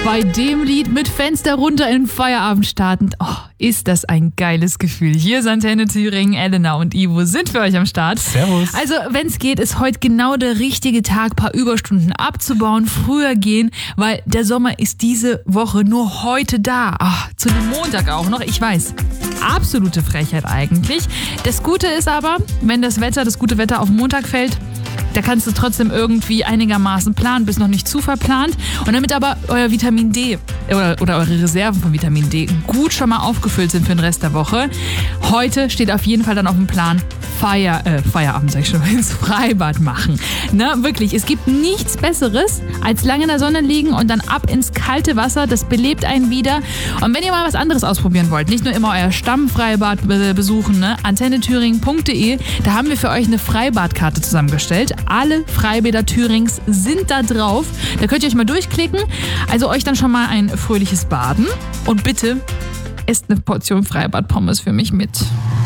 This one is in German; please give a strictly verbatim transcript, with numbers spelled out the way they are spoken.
Bei dem Lied mit Fenster runter in den Feierabend startend. Oh, ist das ein geiles Gefühl. Hier ist Antenne Thüringen, Elena und Ivo sind für euch am Start. Servus. Also, wenn es geht, ist heute genau der richtige Tag, paar Überstunden abzubauen, früher gehen, weil der Sommer ist diese Woche nur heute da. Ach, zu dem Montag auch noch, ich weiß. Absolute Frechheit eigentlich. Das Gute ist aber, wenn das Wetter, das gute Wetter auf Montag fällt, da kannst du trotzdem irgendwie einigermaßen planen, bist noch nicht zu verplant. Und damit aber euer Vitamin D oder, oder eure Reserven von Vitamin D gut schon mal aufgefüllt sind für den Rest der Woche, heute steht auf jeden Fall dann auf dem Plan Feier, äh, Feierabend, sag ich schon, ins Freibad machen. Ne, wirklich, es gibt nichts Besseres, als lange in der Sonne liegen und dann ab ins kalte Wasser, das belebt einen wieder. Und wenn ihr mal was anderes ausprobieren wollt, nicht nur immer euer Stammfreibad besuchen, ne, antenne thüringen punkt de, da haben wir für euch eine Freibadkarte zusammengestellt. Alle Freibäder Thürings sind da drauf. Da könnt ihr euch mal durchklicken. Also euch dann schon mal ein fröhliches Baden. Und bitte esst eine Portion Freibad-Pommes für mich mit.